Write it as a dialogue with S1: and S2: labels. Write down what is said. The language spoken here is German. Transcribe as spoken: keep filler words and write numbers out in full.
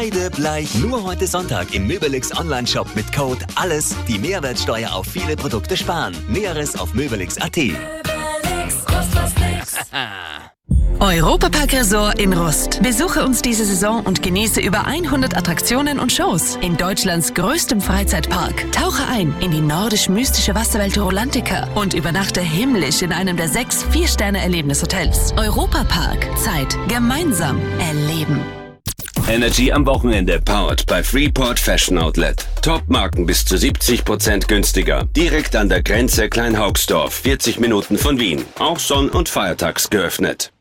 S1: Bleich. Nur heute Sonntag im Möbelix Online-Shop mit Code ALLES die Mehrwertsteuer auf viele Produkte sparen. Näheres auf möbelix punkt at.
S2: Möbelix, kostet was nix.
S3: Europapark Resort in Rust. Besuche uns diese Saison und genieße über hundert Attraktionen und Shows in Deutschlands größtem Freizeitpark. Tauche ein in die nordisch-mystische Wasserwelt Rolantica und übernachte himmlisch in einem der sechs Vier-Sterne-Erlebnishotels. Europapark. Zeit gemeinsam erleben.
S4: Energy am Wochenende, powered bei Freeport Fashion Outlet. Top-Marken bis zu siebzig Prozent günstiger. Direkt an der Grenze Kleinhaugsdorf, vierzig Minuten von Wien. Auch sonn- und feiertags geöffnet.